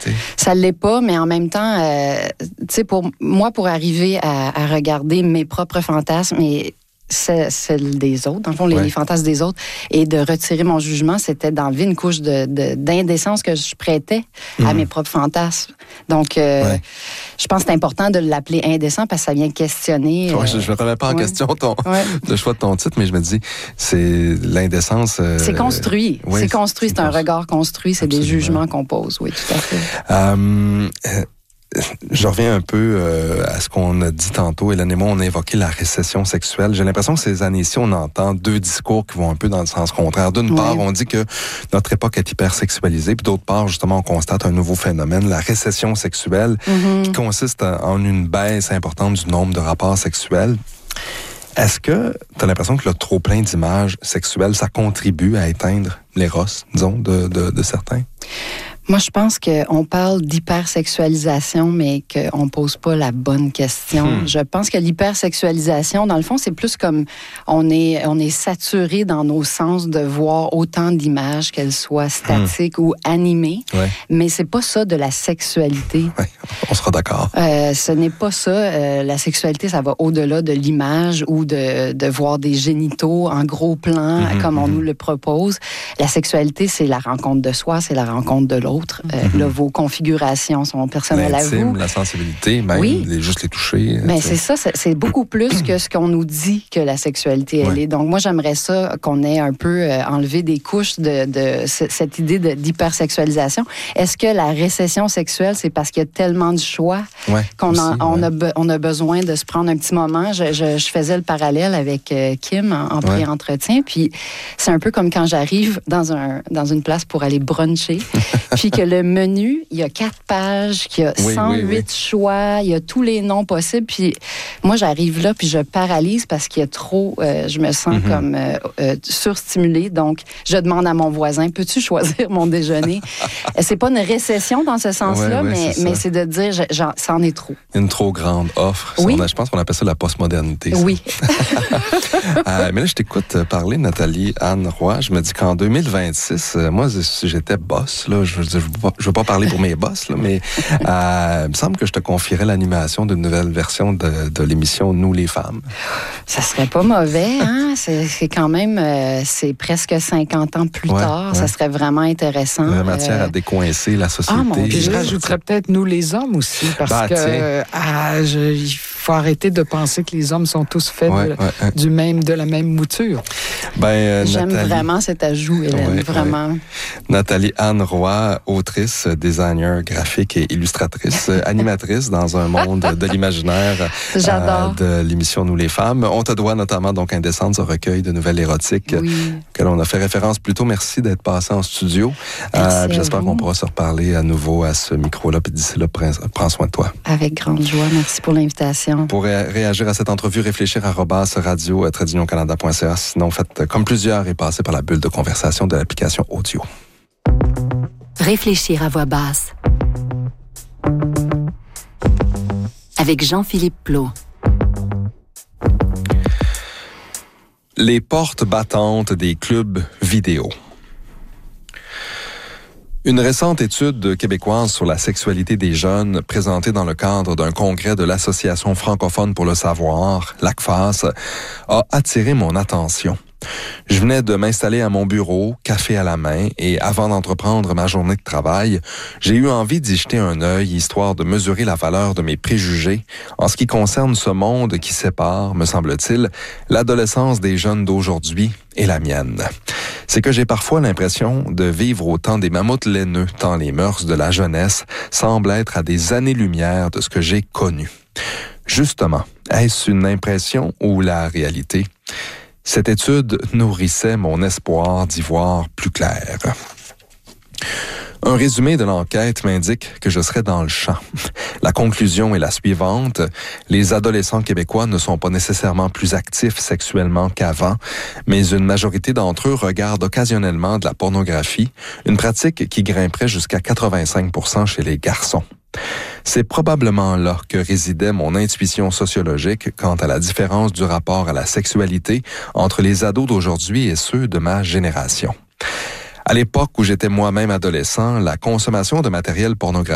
sexualité? Ça l'est pas, mais en même temps, tu sais, pour moi, pour arriver à regarder mes propres fantasmes et celle des autres, dans le fond, les fantasmes des autres, et de retirer mon jugement, c'était d'enlever une couche d'indécence que je prêtais à mes propres fantasmes. Donc, je pense que c'est important de l'appeler indécent parce que ça vient questionner. Je ne remets pas en question le choix de ton titre, mais je me dis, c'est l'indécence. C'est construit. C'est construit, c'est un regard construit, c'est des jugements qu'on pose, oui, tout à fait. Je reviens un peu à ce qu'on a dit tantôt. Hélène et moi, on a évoqué la récession sexuelle. J'ai l'impression que ces années-ci, on entend deux discours qui vont un peu dans le sens contraire. D'une part, on dit que notre époque est hypersexualisée, puis d'autre part, justement, on constate un nouveau phénomène, la récession sexuelle, qui consiste en une baisse importante du nombre de rapports sexuels. Est-ce que tu as l'impression que le trop-plein d'images sexuelles, ça contribue à éteindre l'éros, disons, de certains? Moi, je pense qu'on parle d'hypersexualisation, mais qu'on ne pose pas la bonne question. Je pense que l'hypersexualisation, dans le fond, c'est plus comme on est saturé dans nos sens de voir autant d'images, qu'elles soient statiques ou animées, mais c'est pas ça de la sexualité. Oui, on sera d'accord. Ce n'est pas ça. La sexualité, ça va au-delà de l'image ou de voir des génitaux en gros plan, comme on nous le propose. La sexualité, c'est la rencontre de soi, c'est la rencontre de l'autre. Là, vos configurations sont personnelles à vous. La sensibilité, même juste les toucher. Mais c'est ça, c'est beaucoup plus que ce qu'on nous dit que la sexualité, elle est. Donc, moi, j'aimerais ça qu'on ait un peu enlevé des couches de cette idée d'hypersexualisation. Est-ce que la récession sexuelle, c'est parce qu'il y a tellement de choix qu'on on a besoin de se prendre un petit moment? Je faisais le parallèle avec Kim en pré-entretien, puis c'est un peu comme quand j'arrive dans une place pour aller bruncher, puis que le menu, il y a 4 pages, qu'il y a 108 choix, il y a tous les noms possibles. Puis moi, j'arrive là, puis je paralyse parce qu'il y a trop, je me sens comme surstimulée. Donc, je demande à mon voisin, peux-tu choisir mon déjeuner? C'est pas une récession dans ce sens-là, mais c'est de dire, ça en est trop. Une trop grande offre. Je pense qu'on appelle ça la postmodernité. Ça. Oui. Mais là, je t'écoute parler, Nathalie Anne Roy. Je me dis qu'en 2026, moi, si j'étais boss, là, je veux pas parler pour mes boss, là, mais il me semble que je te confierais l'animation d'une nouvelle version de l'émission Nous les femmes. Ça serait pas mauvais, hein? C'est quand même, c'est presque 50 ans plus tard. Ça serait vraiment intéressant. La matière à décoincer la société. Puis je rajouterais peut-être nous les hommes aussi, parce que il faut arrêter de penser que les hommes sont tous faits de la même mouture. J'aime vraiment cet ajout, Hélène, vraiment. Nathalie Anne Roy, autrice, designer graphique et illustratrice, animatrice dans un monde de l'imaginaire de l'émission Nous les femmes. On te doit notamment donc Indécente, ce recueil de nouvelles érotiques auquel on a fait référence plus tôt. Merci d'être passé en studio. J'espère qu'on pourra se reparler à nouveau à ce micro-là. Puis d'ici là, prends soin de toi. Avec grande joie. Merci pour l'invitation. Pour réagir à cette entrevue, réfléchir @ radio-canada.ca. Sinon, faites comme plusieurs et passez par la bulle de conversation de l'application audio. Réfléchir à voix basse. Avec Jean-Philippe Plot. Les portes battantes des clubs vidéo. Une récente étude québécoise sur la sexualité des jeunes, présentée dans le cadre d'un congrès de l'Association francophone pour le savoir, l'ACFAS, a attiré mon attention. Je venais de m'installer à mon bureau, café à la main, et avant d'entreprendre ma journée de travail, j'ai eu envie d'y jeter un œil, histoire de mesurer la valeur de mes préjugés en ce qui concerne ce monde qui sépare, me semble-t-il, l'adolescence des jeunes d'aujourd'hui et la mienne. C'est que j'ai parfois l'impression de vivre au temps des mammouths laineux, tant les mœurs de la jeunesse semblent être à des années-lumière de ce que j'ai connu. Justement, est-ce une impression ou la réalité? Cette étude nourrissait mon espoir d'y voir plus clair. Un résumé de l'enquête m'indique que je serai dans le champ. La conclusion est la suivante. Les adolescents québécois ne sont pas nécessairement plus actifs sexuellement qu'avant, mais une majorité d'entre eux regardent occasionnellement de la pornographie, une pratique qui grimperait jusqu'à 85% chez les garçons. C'est probablement là que résidait mon intuition sociologique quant à la différence du rapport à la sexualité entre les ados d'aujourd'hui et ceux de ma génération. À l'époque où j'étais moi-même adolescent, la consommation de matériel pornographique